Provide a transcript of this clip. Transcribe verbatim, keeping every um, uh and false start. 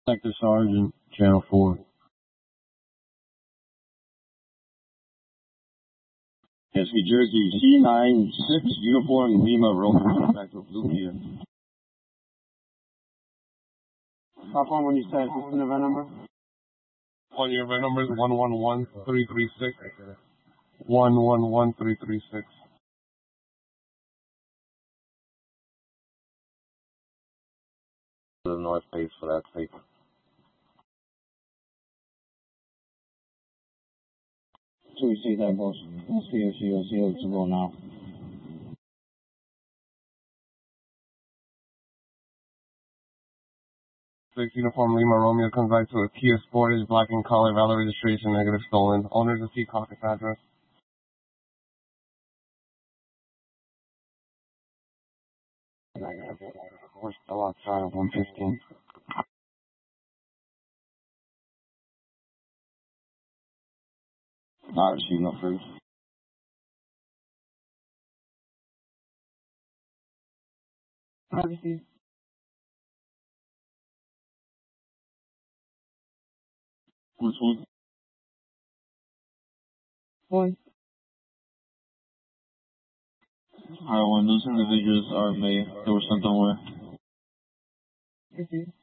Sector Sergeant, Channel four. S V Jersey, C nine six Uniform Lima Romeo, back to Blue here. Top one when you said what's the event number? One your event number is one one one three three six. One one one three three six. The North Face for that tape. So we see that boss. Let's see, let's see, let's see what's going now. Six Uniform Lima Romeo comes back to a Kia Sportage, black in color, valid registration, negative stolen. Owner's a C caucus address. We're still outside of one fifteen. Not receiving no first. I received. Which one? One. Alright, when those individuals are made, there was something where. Received.